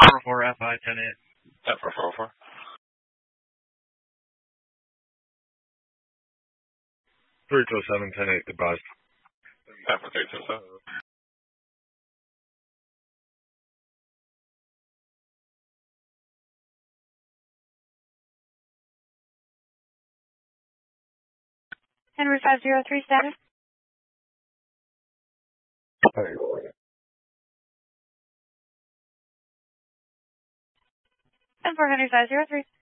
404 FI 10-8. Yeah, 404. 327 10-8, goodbye. Yeah, for 327. Henry 503 status. And for Henry 503.